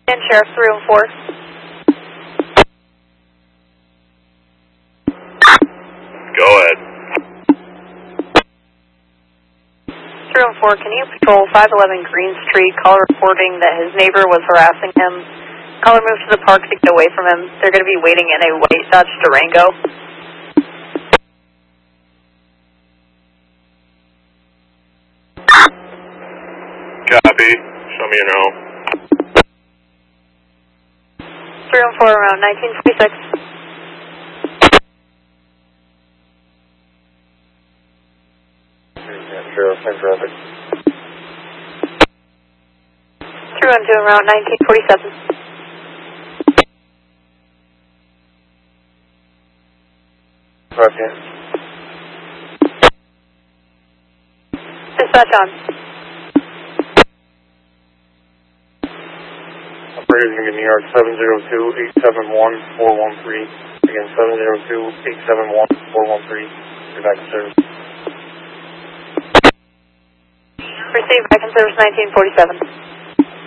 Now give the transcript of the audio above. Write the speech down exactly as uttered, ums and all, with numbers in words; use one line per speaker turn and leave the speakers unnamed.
And Sheriff three one four.
Go ahead.
three one four, can you patrol five eleven Green Street, caller reporting that his neighbor was harassing him. Caller moved to the park to get away from him. They're going to be waiting in a white Dodge Durango.
Copy. Show me your know.
three one four around nineteen forty-six.
Sheriff, same traffic.
three one two around nineteen forty-seven.
Roger.
Dispatch on.
Operators in New York seven zero two, eight seven one, four one three. Again, seven zero two, eight seven one, four one three. You're back in service.
Receive back in service nineteen forty-seven.